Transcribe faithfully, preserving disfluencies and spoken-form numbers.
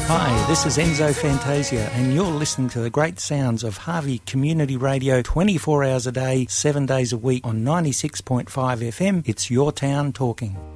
Hi, this is Enzo Fantasia, and you're listening to the great sounds of Harvey Community Radio twenty-four hours a day, seven days a week on ninety-six point five F M. It's your town talking.